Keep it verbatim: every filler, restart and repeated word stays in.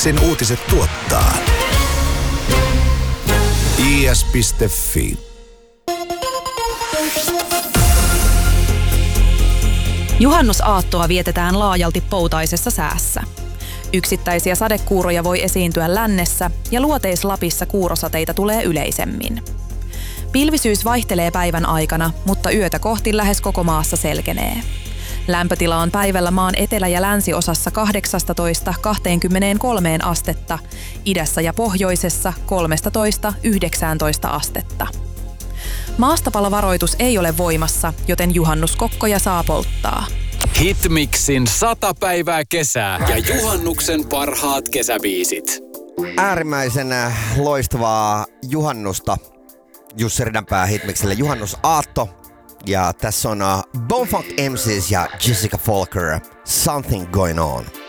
Hitmixin uutiset tuottaa i s piste f i. Juhannusaattoa vietetään laajalti poutaisessa säässä. Yksittäisiä sadekuuroja voi esiintyä lännessä ja Luoteis-Lapissa kuurosateita tulee yleisemmin. Pilvisyys vaihtelee päivän aikana, mutta yötä kohti lähes koko maassa selkenee. Lämpötila on päivällä maan etelä- ja länsiosassa kahdeksastatoista kaksikymmentäkolme astetta, idässä ja pohjoisessa kolmetoista yhdeksäntoista astetta. Maastopalovaroitus ei ole voimassa, joten juhannuskokkoja saa polttaa. Hitmixin sata päivää kesää ja juhannuksen parhaat kesäbiisit. Äärimmäisen loistavaa juhannusta Jussi Ridanpää Hitmixille. Juhannusaatto. Ja tässä on uh, Bone Funk M Cs ja Jessica Folker, Something Going On.